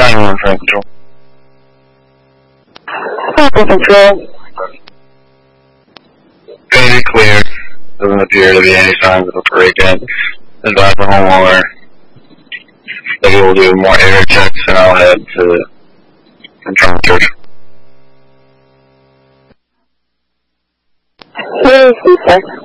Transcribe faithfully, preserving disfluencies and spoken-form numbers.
nine one for control. Traffic control. Very clear. Doesn't appear to be any signs of a break-in. Advise the homeowner that we will do more air checks, and I'll head to control church. Yes, sir.